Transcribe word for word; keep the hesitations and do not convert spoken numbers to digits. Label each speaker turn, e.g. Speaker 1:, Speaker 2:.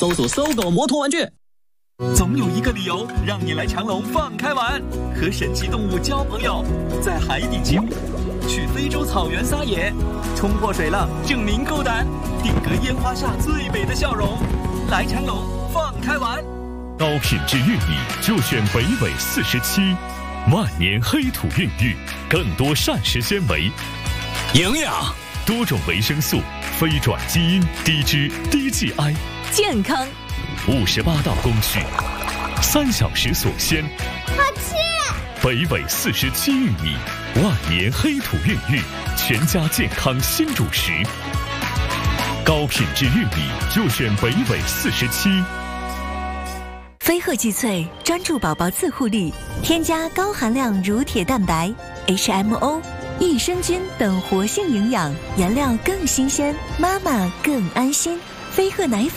Speaker 1: 搜索搜狗摩托玩具。
Speaker 2: 总有一个理由让你来长隆放开玩，和神奇动物交朋友，在海底潜，去非洲草原撒野，冲破水浪证明够胆，定格烟花下最美的笑容。来长隆放开玩，
Speaker 3: 高品质玉米就选北纬四十七，万年黑土孕育，更多膳食纤维、
Speaker 4: 营养、
Speaker 3: 多种维生素、非转基因、低脂、低 G I，
Speaker 5: 健康。
Speaker 3: 五十八道工序，三小时锁鲜，
Speaker 6: 好吃。
Speaker 3: 北纬四十七玉米，万年黑土孕育，全家健康新主食。高品质玉米就选北纬四十七。
Speaker 5: 飞鹤济萃专注宝宝自护力，添加高含量乳铁蛋白、H M O、益生菌等活性营养，原料更新鲜，妈妈更安心。飞鹤奶粉。